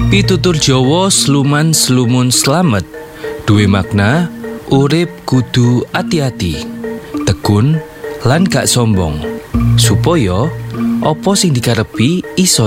Pitutur Jawa Sluman Slumun Slamet duwe makna urip kudu ati-ati, tekun lan gak sombong, supaya apa sing dikarepi iso